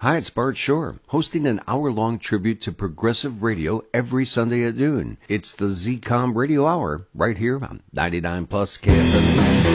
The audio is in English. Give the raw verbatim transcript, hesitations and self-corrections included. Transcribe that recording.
Hi, it's Bart Shore, hosting an hour-long tribute to progressive radio every Sunday at noon. It's the Z COM Radio Hour, right here on ninety-nine plus K F M.